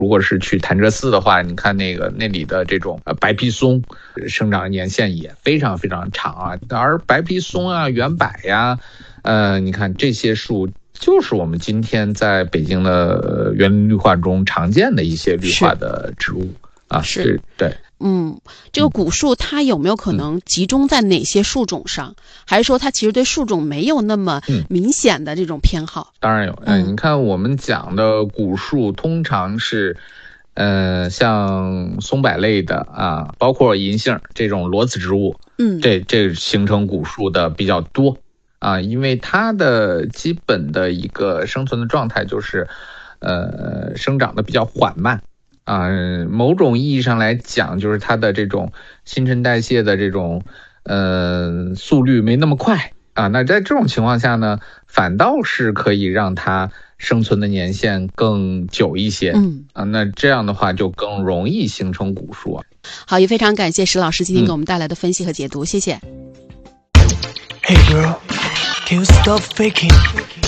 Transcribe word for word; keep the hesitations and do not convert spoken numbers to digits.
如果是去潭柘寺的话，你看那个那里的这种呃白皮松生长年限也非常非常长啊。而白皮松啊、圆柏呀，呃，你看这些树就是我们今天在北京的园林绿化中常见的一些绿化的植物啊。 是， 对。 嗯，这个古树它有没有可能集中在哪些树种上？嗯、还是说它其实对树种没有那么明显的这种偏好？ 嗯、当然有，嗯、呃，你看我们讲的古树通常是，呃，像松柏类的啊，包括银杏这种裸子植物， 嗯， 这这形成古树的比较多啊，因为它的基本的一个生存的状态就是，呃，生长的比较缓慢。啊，某种意义上来讲，就是它的这种新陈代谢的这种呃速率没那么快啊。那在这种情况下呢，反倒是可以让它生存的年限更久一些。 嗯啊，那这样的话就更容易形成古树啊。 好，也非常感谢石老师今天给我们带来的分析和解读，嗯、谢谢。 Hey girl, can you stop faking?